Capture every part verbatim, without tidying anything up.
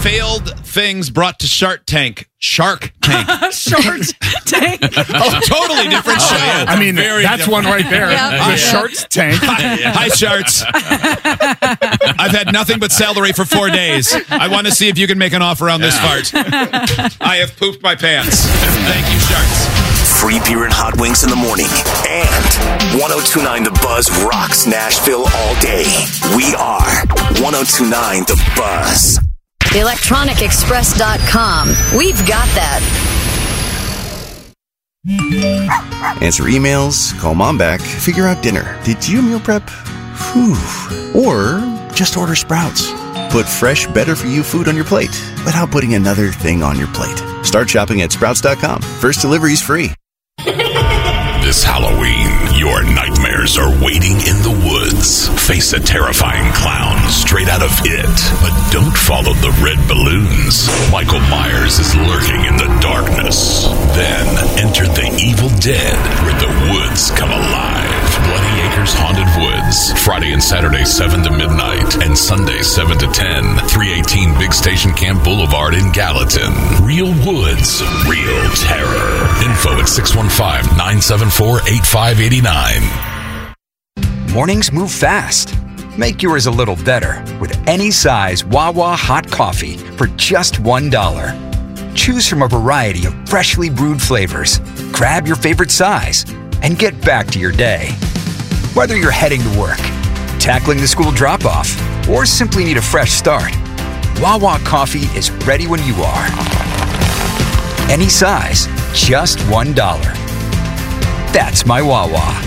Failed things brought to Shark Tank. Shark Tank. Shark Tank. Oh, totally different show. Oh, yeah. I mean, Very that's different. One right there. Yep. Uh, yeah. Shark's Tank. Hi, hi, Sharks. I've had nothing but celery for four days. I want to see if you can make an offer on this fart. I have pooped my pants. Thank you, Sharks. Free beer and hot wings in the morning. And one oh two point nine The Buzz rocks Nashville all day. We are one oh two point nine The Buzz. electronic express dot com. We've got that. Answer emails, call mom back, figure out dinner. Did you meal prep? Whew. Or just order Sprouts. Put fresh, better-for-you food on your plate without putting another thing on your plate. Start shopping at sprouts dot com. First delivery's free. This Halloween, your nightmares are waiting in the woods. Face a terrifying clown straight out of It, but don't follow the red balloons. Michael Myers is lurking in the darkness. Then enter the Evil Dead, where the woods come alive. Bloody Acres Haunted Woods, Friday and Saturday seven to midnight, and Sunday seven to ten, three eighteen Big Station Camp Boulevard in Gallatin. Real woods, real terror. Info at six one five, nine seven four, eight five eight nine. Mornings move fast. Make yours a little better with any size Wawa hot coffee for just one dollar. Choose from a variety of freshly brewed flavors. Grab your favorite size and get back to your day. Whether you're heading to work, tackling the school drop-off, or simply need a fresh start, Wawa coffee is ready when you are. Any size, just one dollar. That's my Wawa.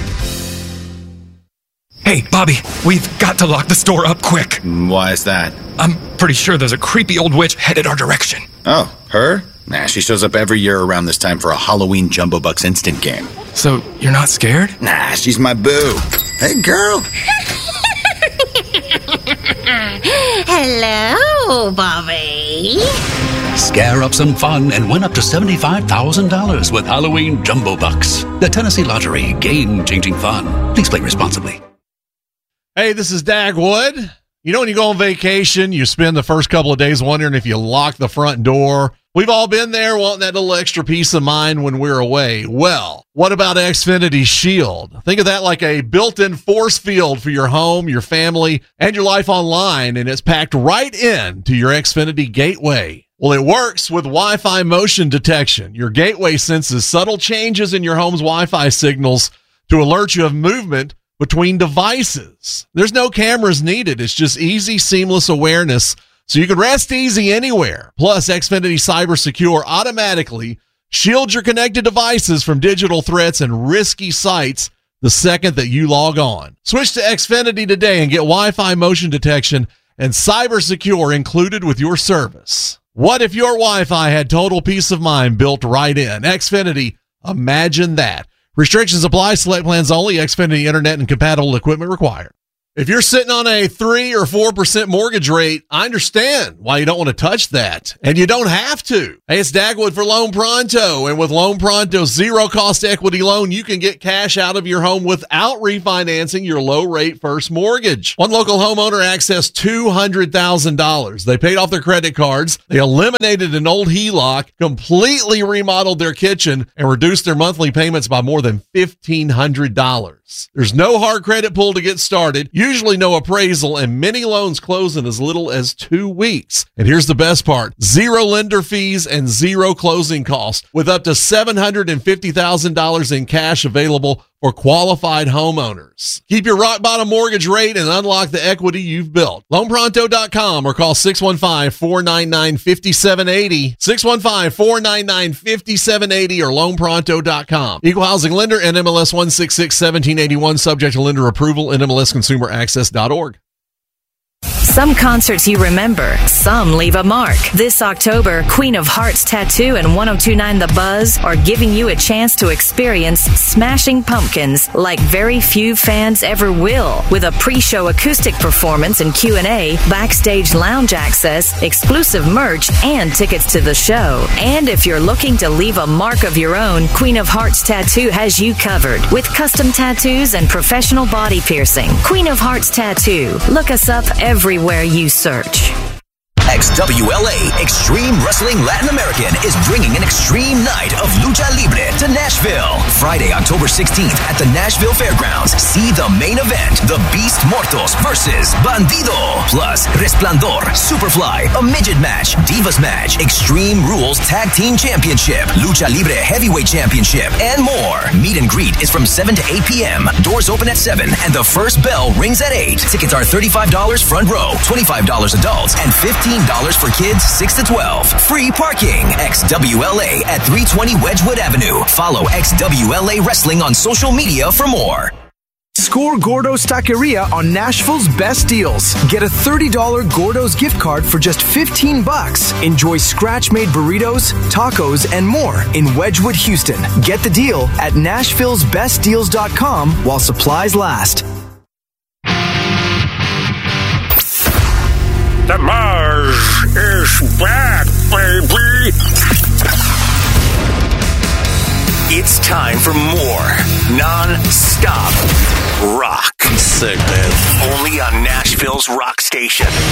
Hey, Bobby, we've got to lock the store up quick. Why is that? I'm pretty sure there's a creepy old witch headed our direction. Oh, her? Nah, she shows up every year around this time for a Halloween Jumbo Bucks instant game. So, you're not scared? Nah, she's my boo. Hey, girl. Hello, Bobby. Scare up some fun and win up to seventy-five thousand dollars with Halloween Jumbo Bucks. The Tennessee Lottery, game-changing fun. Please play responsibly. Hey, this is Dagwood. You know when you go on vacation, you spend the first couple of days wondering if you lock the front door. We've all been there wanting that little extra peace of mind when we're away. Well, what about Xfinity Shield? Think of that like a built-in force field for your home, your family, and your life online, and it's packed right in to your Xfinity gateway. Well, it works with Wi-Fi motion detection. Your gateway senses subtle changes in your home's Wi-Fi signals to alert you of movement between devices. There's no cameras needed. It's just easy, seamless awareness, so you can rest easy anywhere. Plus, Xfinity Cyber Secure automatically shields your connected devices from digital threats and risky sites the second that you log on. Switch to Xfinity today and get Wi-Fi motion detection and Cyber Secure included with your service. What if your Wi-Fi had total peace of mind built right in? Xfinity, imagine that. Restrictions apply. Select plans only. Xfinity Internet and compatible equipment required. If you're sitting on a three or four percent mortgage rate, I understand why you don't want to touch that. And you don't have to. Hey, it's Dagwood for Loan Pronto. And with Loan Pronto's zero-cost equity loan, you can get cash out of your home without refinancing your low-rate first mortgage. One local homeowner accessed two hundred thousand dollars. They paid off their credit cards. They eliminated an old H E L O C, completely remodeled their kitchen, and reduced their monthly payments by more than fifteen hundred dollars. There's no hard credit pull to get started, usually no appraisal, and many loans close in as little as two weeks. And here's the best part. Zero lender fees and zero closing costs with up to seven hundred fifty thousand dollars in cash available for qualified homeowners. Keep your rock bottom mortgage rate and unlock the equity you've built. loan pronto dot com or call six one five, four nine nine, five seven eight zero, six one five, four nine nine, five seven eight zero or loan pronto dot com. Equal housing lender, N M L S one six six, one seven eight one, subject to lender approval, N M L S consumer access dot org. Some concerts you remember, some leave a mark. This October, Queen of Hearts Tattoo and one oh two point nine The Buzz are giving you a chance to experience Smashing Pumpkins like very few fans ever will, with a pre-show acoustic performance and Q and A, backstage lounge access, exclusive merch, and tickets to the show. And if you're looking to leave a mark of your own, Queen of Hearts Tattoo has you covered with custom tattoos and professional body piercing. Queen of Hearts Tattoo. Look us up everywhere you search. X W L A Extreme Wrestling Latin American is bringing an extreme night of lucha libre to Nashville. Friday, October sixteenth at the Nashville Fairgrounds. See the main event, the Beast Mortos versus Bandido. Plus, Resplandor, Superfly, a midget match, Divas match, Extreme Rules Tag Team Championship, Lucha Libre Heavyweight Championship, and more. Meet and greet is from seven to eight p.m. Doors open at seven, and the first bell rings at eight. Tickets are thirty-five dollars front row, twenty-five dollars adults, and fifteen dollars for kids six to twelve. Free parking. X W L A at three twenty Wedgwood Avenue. Follow X W L A Wrestling on social media for more. Score Gordo's Taqueria on Nashville's best deals. Get a thirty dollars Gordo's gift card for just fifteen bucks. Enjoy scratch-made burritos, tacos, and more in Wedgwood, Houston. Get the deal at Nashville's best deals dot com while supplies last. The Buzz is back, baby! It's time for more non-stop rock. Sick, man. Only on Nashville's rock station.